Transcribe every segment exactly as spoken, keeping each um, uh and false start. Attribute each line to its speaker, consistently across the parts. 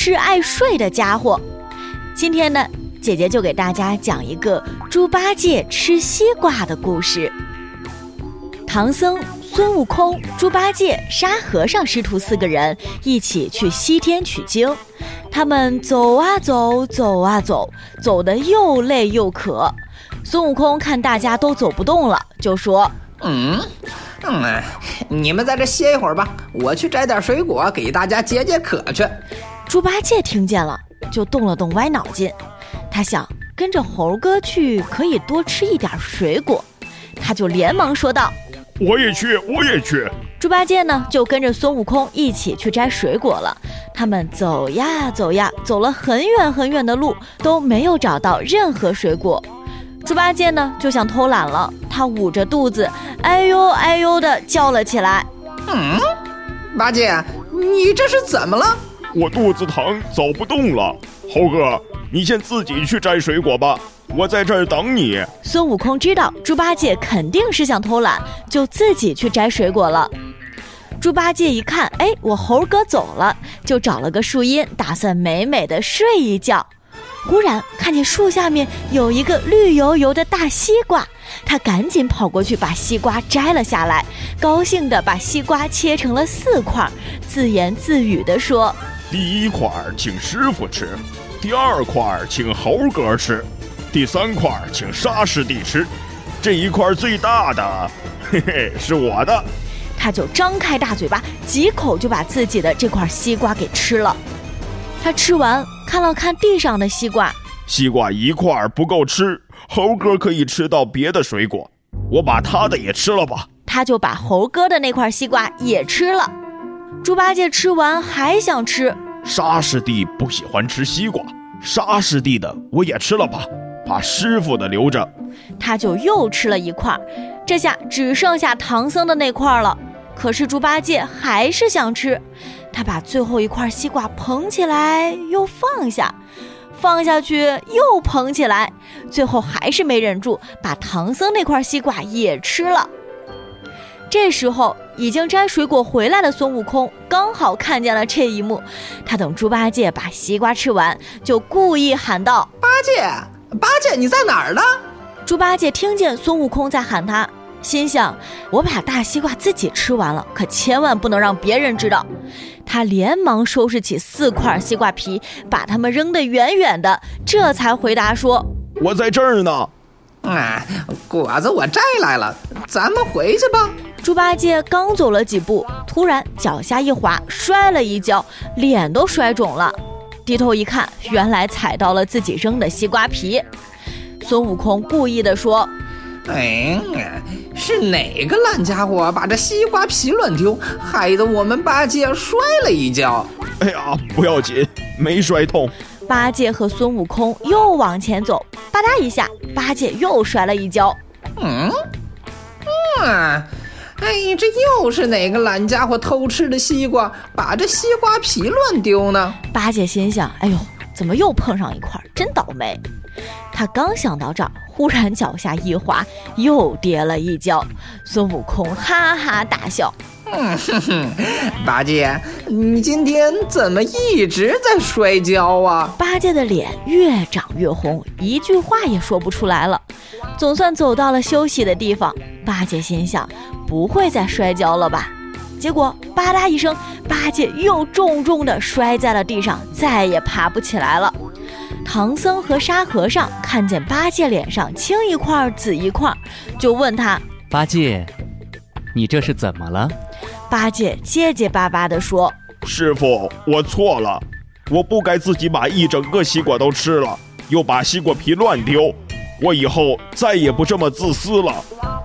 Speaker 1: 吃爱睡的家伙。今天呢，姐姐就给大家讲一个猪八戒吃西瓜的故事。唐僧、孙悟空、猪八戒、沙和尚师徒四个人一起去西天取经。他们走啊走，走啊走，走得又累又渴。孙悟空看大家都走不动了，就说：
Speaker 2: 嗯嗯，你们在这歇一会儿吧，我去摘点水果给大家解解渴去。
Speaker 1: 猪八戒听见了，就动了动歪脑筋。他想跟着猴哥去可以多吃一点水果，他就连忙说道：
Speaker 3: 我也去，我也去。
Speaker 1: 猪八戒呢，就跟着孙悟空一起去摘水果了。他们走呀走呀，走了很远很远的路，都没有找到任何水果。猪八戒呢，就想偷懒了，他捂着肚子，哎呦哎呦的叫了起来。
Speaker 2: 嗯，八戒，你这是怎么了？
Speaker 3: 我肚子疼，走不动了。猴哥，你先自己去摘水果吧，我在这儿等你。
Speaker 1: 孙悟空知道猪八戒肯定是想偷懒，就自己去摘水果了。猪八戒一看，哎，我猴哥走了，就找了个树荫，打算美美的睡一觉。忽然看见树下面有一个绿油油的大西瓜，他赶紧跑过去把西瓜摘了下来，高兴地把西瓜切成了四块，自言自语地说：
Speaker 3: 第一块请师傅吃，第二块请猴哥吃，第三块请沙师弟吃，这一块最大的，嘿嘿，是我的。
Speaker 1: 他就张开大嘴巴，几口就把自己的这块西瓜给吃了。他吃完看了看地上的西瓜，
Speaker 3: 西瓜一块不够吃，猴哥可以吃到别的水果，我把他的也吃了吧。
Speaker 1: 他就把猴哥的那块西瓜也吃了。猪八戒吃完还想吃，
Speaker 3: 沙师弟不喜欢吃西瓜，沙师弟的我也吃了吧，把师傅的留着。
Speaker 1: 他就又吃了一块，这下只剩下唐僧的那块了。可是猪八戒还是想吃，他把最后一块西瓜捧起来又放下，放下去又捧起来，最后还是没忍住，把唐僧那块西瓜也吃了。这时候已经摘水果回来的孙悟空刚好看见了这一幕，他等猪八戒把西瓜吃完，就故意喊道：
Speaker 2: 八戒，八戒你在哪儿呢？
Speaker 1: 猪八戒听见孙悟空在喊他，心想：我把大西瓜自己吃完了，可千万不能让别人知道。他连忙收拾起四块西瓜皮，把它们扔得远远的，这才回答说：
Speaker 3: 我在这儿呢。
Speaker 2: 哎，果子我摘来了，咱们回去吧。
Speaker 1: 猪八戒刚走了几步，突然脚下一滑，摔了一跤，脸都摔肿了。低头一看，原来踩到了自己扔的西瓜皮。孙悟空故意地说：
Speaker 2: 哎，是哪个烂家伙把这西瓜皮乱丢，害得我们八戒摔了一跤。
Speaker 3: 哎呀，不要紧，没摔痛。
Speaker 1: 八戒和孙悟空又往前走，吧嗒一下，八戒又摔了一跤。
Speaker 2: 嗯嗯，哎，这又是哪个懒家伙偷吃的西瓜，把这西瓜皮乱丢呢？
Speaker 1: 八戒心想：哎呦，怎么又碰上一块，真倒霉。他刚想到这儿，忽然脚下一滑，又跌了一跤。孙悟空哈哈大笑：
Speaker 2: 嗯哼哼，八戒，你今天怎么一直在摔跤啊？
Speaker 1: 八戒的脸越长越红，一句话也说不出来了。总算走到了休息的地方，八戒心想：不会再摔跤了吧？结果吧嗒一声，八戒又重重地摔在了地上，再也爬不起来了。唐僧和沙和尚看见八戒脸上青一块紫一块，就问他：
Speaker 4: 八戒，你这是怎么了？
Speaker 1: 八戒结结巴巴地说：
Speaker 3: 师傅，我错了，我不该自己把一整个西瓜都吃了，又把西瓜皮乱丢，我以后再也不这么自私了。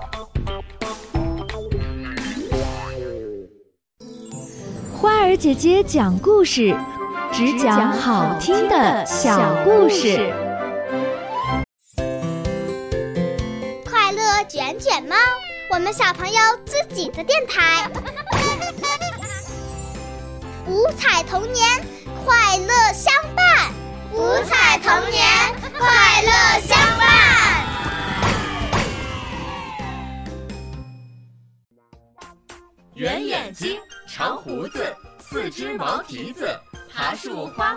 Speaker 5: 花儿姐姐讲故事，只讲好听的小故事。
Speaker 6: 快乐卷卷猫，我们小朋友自己的电台。五彩童年，快乐相伴。五彩童年，快乐相伴。
Speaker 7: 圆眼睛，长胡子，四只毛蹄子，爬树花